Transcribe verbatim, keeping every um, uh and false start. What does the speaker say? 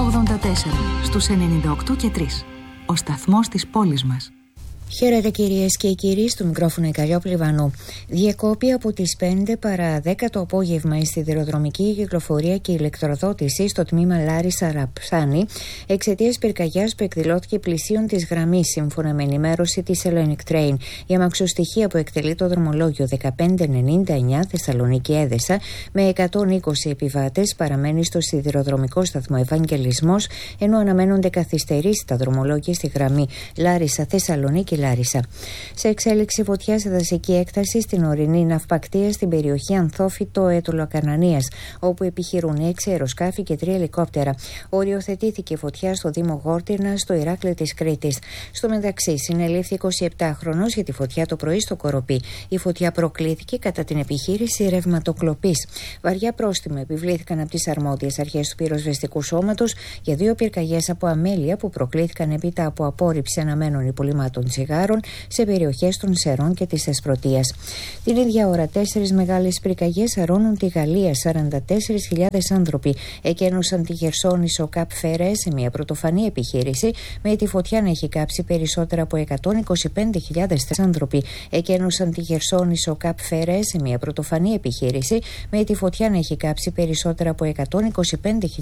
ογδόντα τέσσερα στους ενενήντα οκτώ και τρία. Ο σταθμός της πόλης μας. Χαίρετε κυρίες και κύριοι, στο μικρόφωνο η Καλλιόπη Βανού. Διακόπη από τις πέντε παρά δέκα το απόγευμα η σιδηροδρομική κυκλοφορία και ηλεκτροδότηση στο τμήμα Λάρισα Ραψάνη εξαιτίας πυρκαγιάς που εκδηλώθηκε πλησίον της γραμμής, σύμφωνα με ενημέρωση της Hellenic Train. Η αμαξοστοιχεία που εκτελεί το δρομολόγιο δεκαπέντε ενενήντα εννιά Θεσσαλονίκη Έδεσα με εκατόν είκοσι επιβάτες παραμένει στο σιδηροδρομικό σταθμό Ευαγγελισμός, ενώ αναμένονται καθυστερήσεις στα δρομολόγια στη γραμμή Λάρισα Θεσσαλονίκη Λάρισα. Σε εξέλιξη φωτιά σε δασική έκταση στην ορεινή ναυπακτία στην περιοχή Ανθόφυτο Έτολο Ακανανίας, όπου επιχειρούν έξι αεροσκάφη και τρία ελικόπτερα. Οριοθετήθηκε φωτιά στο Δήμο Γόρτυρνα, στο Ηράκλειο της Κρήτης. Στο μεταξύ, συνελήφθη εικοσιεπτάχρονος για τη φωτιά το πρωί στο Κοροπή. Η φωτιά προκλήθηκε κατά την επιχείρηση ρευματοκλοπής. Βαριά πρόστιμα επιβλήθηκαν από τις αρμόδιες αρχές του πυροσβεστικού σώματος για δύο πυρκαγιές από αμέλεια που προκλήθηκαν έπειτα από απόρριψη αναμένων υπολειμμάτων τσιγάρων σε περιοχές των Σερών και της Θεσπρωτείας. Την ίδια ώρα, τέσσερις μεγάλες πυρκαγιές αρρώνουν τη Γαλλία. σαράντα τέσσερις χιλιάδες άνθρωποι εκένωσαν τη Χερσόνησο Καπ Φερέ σε μια πρωτοφανή επιχείρηση, με τη φωτιά να έχει κάψει περισσότερα από εκατόν είκοσι πέντε χιλιάδες άνθρωποι. Εκένωσαν τη Χερσόνησο Καπ Φερέ σε μια πρωτοφανή επιχείρηση, με τη φωτιά να έχει κάψει περισσότερα από εκατόν είκοσι πέντε